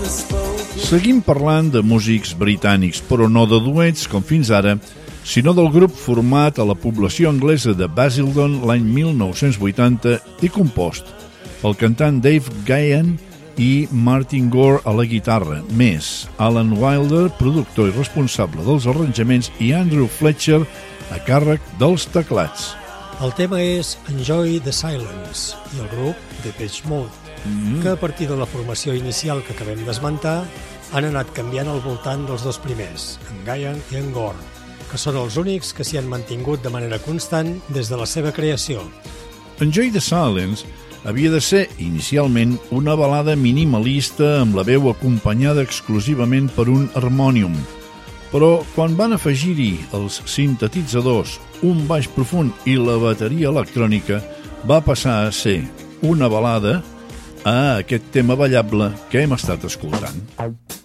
Seguim parlant de músics britànics, però no de duets com fins ara, sinó del grup format a la població anglesa de Basildon l'any 1980 i compost pel cantant Dave Gahan i Martin Gore a la guitarra, més Alan Wilder, productor i responsable dels arranjaments, i Andrew Fletcher a càrrec dels teclats. El tema és Enjoy the Silence i el grup Depeche Mode, que a partir de la formació inicial que acabem d'esmentar han anat canviant al voltant dels dos primers, en Gahan i en Gore, que són els únics que s'hi han mantingut de manera constant des de la seva creació. Enjoy the Silence havia de ser, inicialment, una balada minimalista amb la veu acompanyada exclusivament per un harmònium. Però quan van afegir-hi els sintetitzadors, un baix profund i la bateria electrònica, va passar a ser una balada a aquest tema ballable que hem estat escoltant.